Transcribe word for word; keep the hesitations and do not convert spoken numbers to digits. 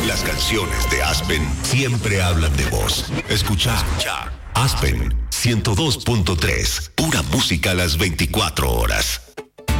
Las canciones de Aspen siempre hablan de vos. Escucha, Aspen ciento dos punto tres. Pura música a las veinticuatro horas.